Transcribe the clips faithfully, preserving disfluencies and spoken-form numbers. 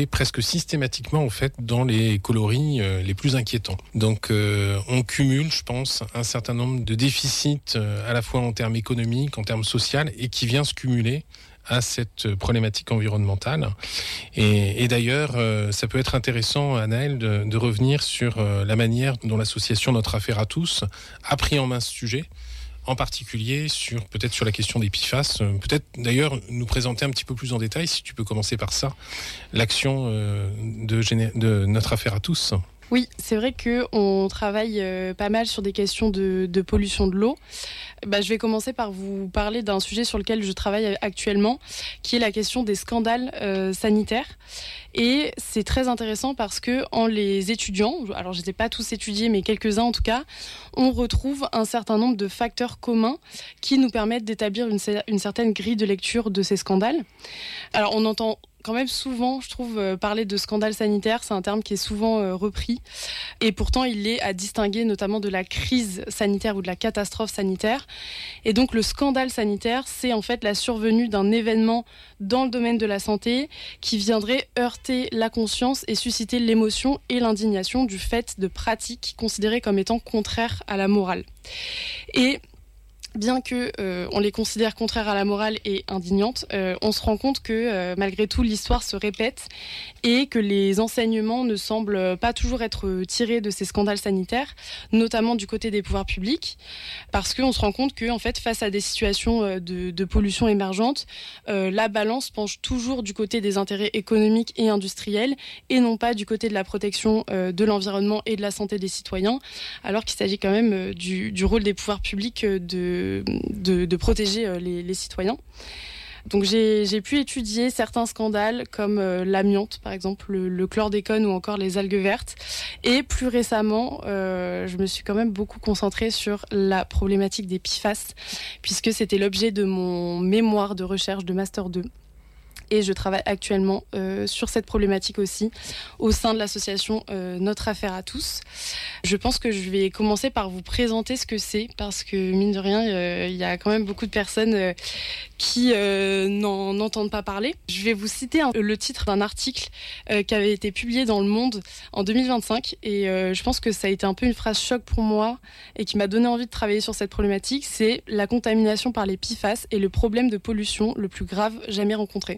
est presque systématiquement en fait dans les coloris euh, les plus inquiétants. Donc euh, on cumule, je pense, un certain nombre de déficits euh, à la fois en termes économiques, en termes sociaux, et qui vient se cumuler à cette problématique environnementale. Et, et d'ailleurs, euh, ça peut être intéressant, Anaëlle, de, de revenir sur euh, la manière dont l'association Notre Affaire à tous a pris en main ce sujet, en particulier sur peut-être sur la question des P F A S. Euh, peut-être d'ailleurs nous présenter un petit peu plus en détail, si tu peux commencer par ça, l'action euh, de, géné- de Notre Affaire à tous. Oui, c'est vrai qu'on travaille euh, pas mal sur des questions de, de pollution de l'eau. Bah, je vais commencer par vous parler d'un sujet sur lequel je travaille actuellement, qui est la question des scandales euh, sanitaires. Et c'est très intéressant parce que en les étudiant, alors je ne les ai pas tous étudiés, mais quelques-uns en tout cas, on retrouve un certain nombre de facteurs communs qui nous permettent d'établir une, une certaine grille de lecture de ces scandales. Alors on entend quand même souvent, je trouve, euh, parler de scandale sanitaire, c'est un terme qui est souvent euh, repris. Et pourtant, il est à distinguer notamment de la crise sanitaire ou de la catastrophe sanitaire. Et donc, le scandale sanitaire, c'est en fait la survenue d'un événement dans le domaine de la santé qui viendrait heurter la conscience et susciter l'émotion et l'indignation du fait de pratiques considérées comme étant contraires à la morale. Et bien que euh, on les considère contraires à la morale et indignantes, euh, on se rend compte que euh, malgré tout l'histoire se répète et que les enseignements ne semblent pas toujours être tirés de ces scandales sanitaires, notamment du côté des pouvoirs publics, parce qu'on se rend compte que en fait face à des situations de, de pollution émergente, euh, la balance penche toujours du côté des intérêts économiques et industriels et non pas du côté de la protection euh, de l'environnement et de la santé des citoyens, alors qu'il s'agit quand même euh, du, du rôle des pouvoirs publics euh, de De, de protéger les, les citoyens. Donc j'ai, j'ai pu étudier certains scandales comme euh, l'amiante, par exemple, le, le chlordécone ou encore les algues vertes. Et plus récemment, euh, je me suis quand même beaucoup concentrée sur la problématique des P F A S, puisque c'était l'objet de mon mémoire de recherche de Master deux. Et je travaille actuellement euh, sur cette problématique aussi au sein de l'association euh, Notre Affaire à tous. Je pense que je vais commencer par vous présenter ce que c'est, parce que mine de rien, euh, il y a quand même beaucoup de personnes euh, qui euh, n'en entendent pas parler. Je vais vous citer un, le titre d'un article euh, qui avait été publié dans Le Monde en deux mille vingt-cinq, et euh, je pense que ça a été un peu une phrase choc pour moi et qui m'a donné envie de travailler sur cette problématique. C'est la contamination par les P F A S et le problème de pollution le plus grave jamais rencontré.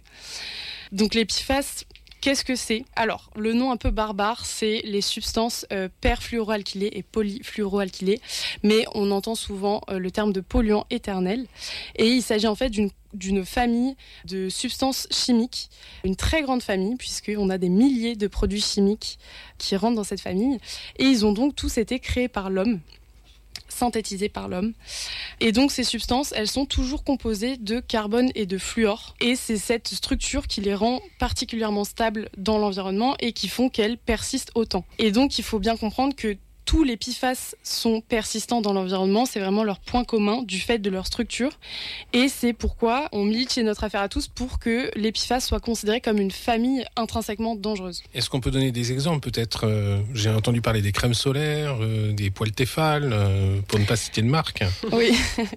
Donc les P F A S, qu'est-ce que c'est ? Alors, le nom un peu barbare, c'est les substances euh, perfluoroalkylées et polyfluoroalkylées, mais on entend souvent euh, le terme de polluants éternels. Et il s'agit en fait d'une, d'une famille de substances chimiques, une très grande famille, puisqu'on a des milliers de produits chimiques qui rentrent dans cette famille. Et ils ont donc tous été créés par l'homme, synthétisées par l'homme. Et donc ces substances, elles sont toujours composées de carbone et de fluor. Et c'est cette structure qui les rend particulièrement stables dans l'environnement et qui font qu'elles persistent autant. Et donc il faut bien comprendre que tous les P F A S sont persistants dans l'environnement, c'est vraiment leur point commun du fait de leur structure. Et c'est pourquoi on milite chez Notre Affaire à tous pour que les P F A S soient considérés comme une famille intrinsèquement dangereuse. Est-ce qu'on peut donner des exemples ? Peut-être, euh, j'ai entendu parler des crèmes solaires, euh, des poils Tefal, euh, pour ne pas citer de marque. Oui,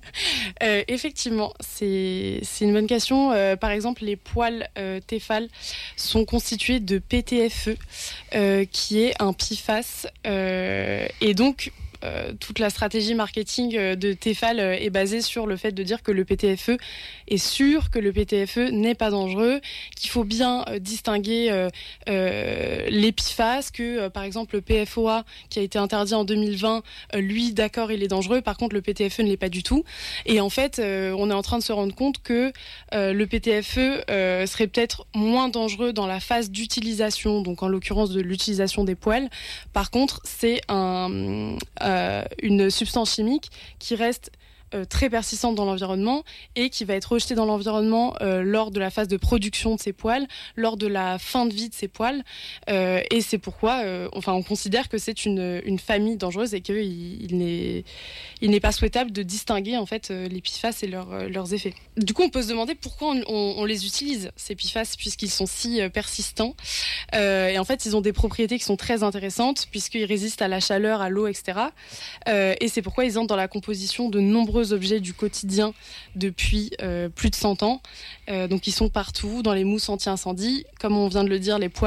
euh, effectivement, c'est, c'est une bonne question. Euh, par exemple, les poils euh, Tefal sont constitués de P T F E, euh, qui est un P F A S. Euh, Et donc, euh, toute la stratégie marketing de Tefal euh, est basée sur le fait de dire que le P T F E est sûr, que le P T F E n'est pas dangereux, qu'il faut bien euh, distinguer euh, euh, les P F A S, que euh, par exemple le P F O A qui a été interdit en deux mille vingt, euh, lui d'accord il est dangereux, par contre le P T F E ne l'est pas du tout. Et en fait, euh, on est en train de se rendre compte que euh, le P T F E euh, serait peut-être moins dangereux dans la phase d'utilisation, donc en l'occurrence de l'utilisation des poils. Par contre, c'est un Euh, une substance chimique qui reste euh, très persistante dans l'environnement et qui va être rejetée dans l'environnement euh, lors de la phase de production de ces poils, lors de la fin de vie de ces poils. Euh, et c'est pourquoi euh, enfin, on considère que c'est une, une famille dangereuse et qu'il il n'est, il n'est pas souhaitable de distinguer en fait, les P F A S et leur, leurs effets. Du coup, on peut se demander pourquoi on, on, on les utilise, ces P F A S, puisqu'ils sont si euh, persistants. Euh, et en fait, ils ont des propriétés qui sont très intéressantes, puisqu'ils résistent à la chaleur, à l'eau, et cetera. Euh, et c'est pourquoi ils entrent dans la composition de nombreux objets du quotidien depuis euh, plus de cent ans. Euh, donc, ils sont partout, dans les mousses anti-incendie. Comme on vient de le dire, les poils